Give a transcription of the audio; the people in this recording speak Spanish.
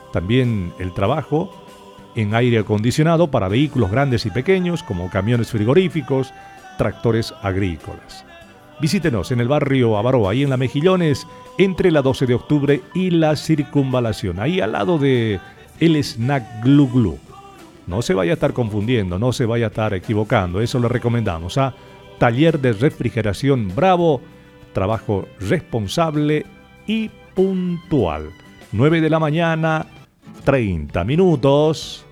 También el trabajo en aire acondicionado para vehículos grandes y pequeños como camiones frigoríficos, tractores agrícolas. Visítenos en el barrio Avaroa, ahí en La Mejillones, entre la 12 de octubre y la Circunvalación, ahí al lado de el Snack Glu Glu. No se vaya a estar confundiendo, no se vaya a estar equivocando, eso le recomendamos. Taller de refrigeración Bravo, trabajo responsable y puntual. 9 de la mañana, 30 minutos.